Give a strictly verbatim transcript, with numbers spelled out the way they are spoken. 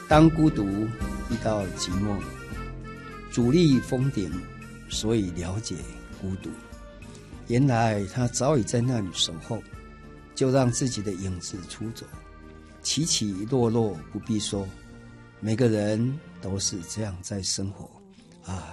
当孤独遇到寂寞，主力峰顶，所以了解孤独。原来他早已在那里守候，就让自己的影子出走，起起落落不必说，每个人都是这样在生活啊。